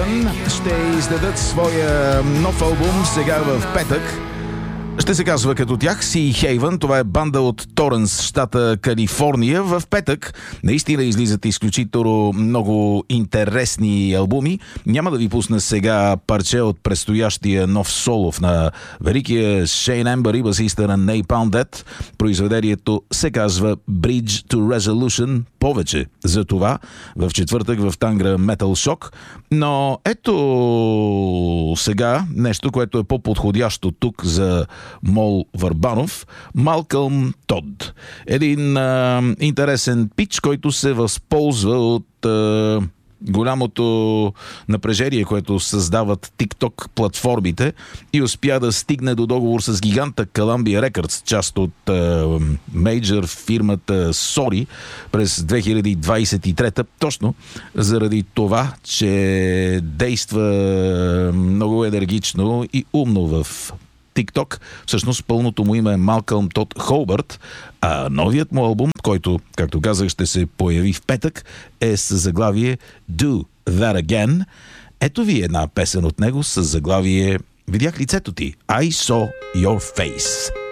Haven ще издадат своя нов албум сега в петък. Ще се казва като тях Sea Haven. Това е банда от Торенс, щата Калифорния. В петък наистина излизат изключително много интересни албуми. Няма да ви пусна сега парче от предстоящия нов солов на великия Шейн Ембър и басиста на Napalm Death. Произведението се казва Bridge to Resolution. Повече за това в четвъртък в Тангра Metal Shock. Но ето сега нещо, което е по-подходящо тук за Мол Върбанов. Малкълм Тод. Един интересен пич, който се възползва от голямото напрежение, което създават TikTok платформите и успя да стигне до договор с гиганта Columbia Records, част от мейджор фирмата Sony през 2023, точно заради това, че действа много енергично и умно в TikTok. Всъщност пълното му име е Малкълм Тод Холбърт, а новият му албум, който, както казах, ще се появи в петък, е с заглавие Do That Again. Ето ви една песен от него с заглавие Видях лицето ти. I saw your face.